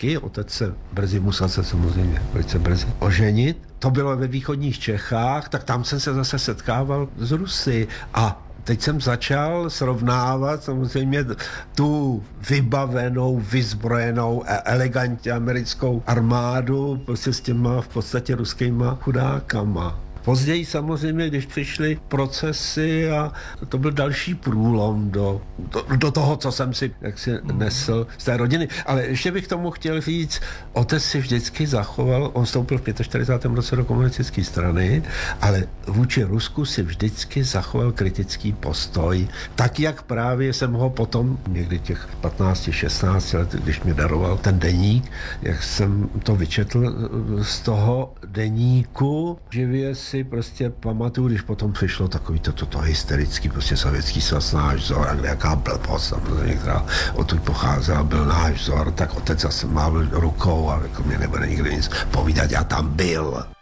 Otec se brzy musel samozřejmě velice brzy oženit. To bylo ve východních Čechách, tak tam jsem se zase setkával s Rusy a teď jsem začal srovnávat samozřejmě tu vybavenou, vyzbrojenou a elegantně americkou armádu prostě s těma v podstatě ruskýma chudákama. Později samozřejmě, když přišly procesy a to byl další průlom do toho, co jsem si jaksi nesl z té rodiny. Ale ještě bych tomu chtěl říct, otec si vždycky zachoval, on vstoupil v 45. roce do komunistické strany, ale vůči Rusku si vždycky zachoval kritický postoj. Tak, jak právě jsem ho potom, někdy těch 15-16 let, když mi daroval ten deník, jak jsem to vyčetl z toho deníku, živě si prostě pamatuju, když potom přišlo takový toto hysterický, prostě sovětský svaz, náš vzor, a jaká blbost, samozřejmě, která odtud pocházela, byl náš vzor, tak otec zase mával rukou a jako mě nebude nikdy nic povídat, já tam byl.